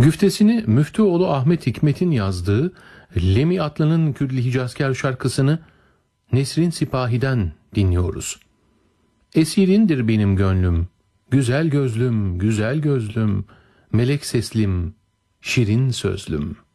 Güftesini Müftüoğlu Ahmet Hikmet'in yazdığı Lemi Atlı'nın Kürdili Hicazkar şarkısını Nesrin Sipahi'den dinliyoruz. Esirindir benim gönlüm, güzel gözlüm, güzel gözlüm, melek seslim, şirin sözlüm.